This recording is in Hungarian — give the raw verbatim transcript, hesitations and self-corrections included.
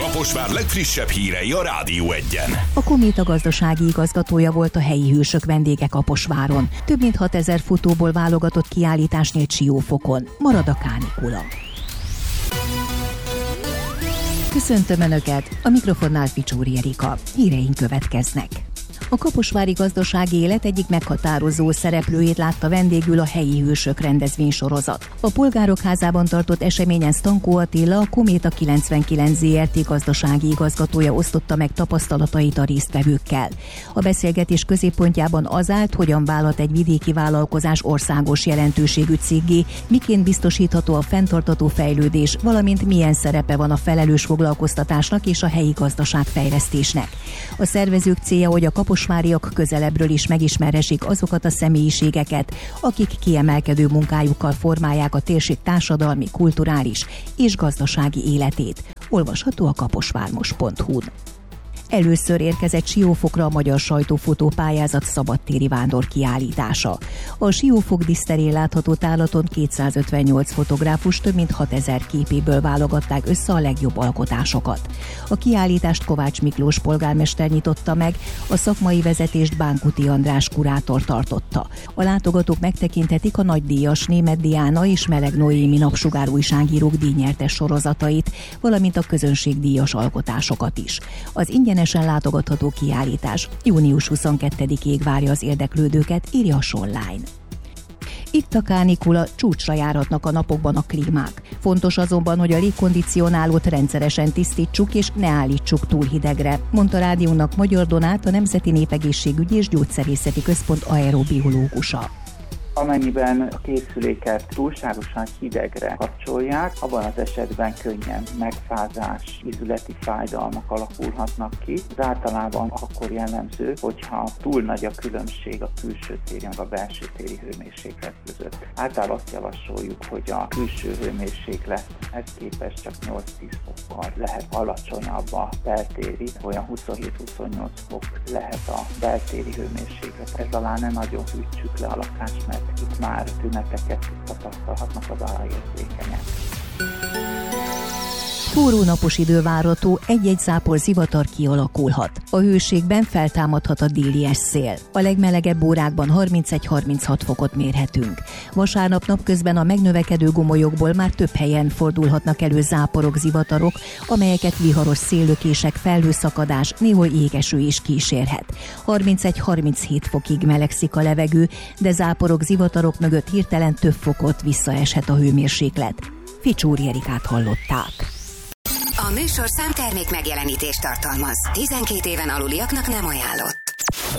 Kaposvár legfrissebb hírei a Rádió Egyen. A Kométa gazdasági igazgatója volt a helyi hősök vendége Kaposváron. Több mint hatezer futóból válogatott kiállítás nyílt Siófokon. Marad a kánikula. Köszöntöm Önöket, a mikrofonnál Ficsúri Erika. Híreink következnek. A kaposvári gazdasági élet egyik meghatározó szereplőjét látta vendégül a helyi hősök rendezvénysorozat. A Polgárok Házában tartott eseményen Stankó Attila, a Kométa kilencvenkilenc Zé Er Té gazdasági igazgatója osztotta meg tapasztalatait a résztvevőkkel. A beszélgetés középpontjában az állt, hogyan válhat egy vidéki vállalkozás országos jelentőségű céggé, miként biztosítható a fenntartható fejlődés, valamint milyen szerepe van a felelős foglalkoztatásnak és a helyi gazdaságfejlesztésnek. A szervezők célja, hogy a kaposváriak közelebbről is megismerhessék azokat a személyiségeket, akik kiemelkedő munkájukkal formálják a térség társadalmi, kulturális és gazdasági életét. Olvasható a kaposvármos pont hu-n. Először érkezett Siófokra a magyar sajtófotó pályázat szabadtéri vándor kiállítása. A Siófok díszterén látható tárlaton kétszázötvennyolc fotográfus több mint hatezer képéből válogatták össze a legjobb alkotásokat. A kiállítást Kovács Miklós polgármester nyitotta meg, a szakmai vezetést Bánkuti András kurátor tartotta. A látogatók megtekinthetik a nagydíjas Németh Diana és Meleg Noémi napsugár újságírók díjnyertes sorozatait, valamint a közönségdíjas alkotásokat is. Az ingyenes látogatható kiállítás június huszonkettedikéig várja az érdeklődőket, írja a Sonline. Itt a kánikula, csúcsra járhatnak a napokban a klímák. Fontos azonban, hogy a légkondicionálót rendszeresen tisztítsuk és ne állítsuk túl hidegre, mondta rádiónak Magyar Donát, a Nemzeti Népegészségügyi és Gyógyszerészeti Központ aerobiológusa. Amennyiben a készüléket túlságosan hidegre kapcsolják, abban az esetben könnyen megfázás, ízületi fájdalmak alakulhatnak ki. Ez általában akkor jellemző, hogyha túl nagy a különbség a külső téri meg a belső téri hőmérséklet között. Általában azt javasoljuk, hogy a külső hőmérséklet ez képest csak nyolc-tíz fokkal lehet alacsonyabb a beltéri, olyan huszonhét-huszonnyolc fok lehet a beltéri hőmérséklet. Ez alá ne nagyon hűtsük le a lakást, mert itt már tüneteket tapasztalhatnak az alajérzékenyek. Forró napos idő várható, egy-egy zápor zivatar kialakulhat. A hőségben feltámadhat a délies szél. A legmelegebb órákban harmincegy-harminchat fokot mérhetünk. Vasárnap napközben a megnövekedő gomolyokból már több helyen fordulhatnak elő záporok, zivatarok, amelyeket viharos széllökések, felhőszakadás, néhol jégeső is kísérhet. harmincegy-harminchét fokig melegszik a levegő, de záporok, zivatarok mögött hirtelen több fokot visszaeshet a hőmérséklet. Ficsúri Erikát hallották. A műsorszám termék megjelenítést tartalmaz. tizenkét éven aluliaknak nem ajánlott.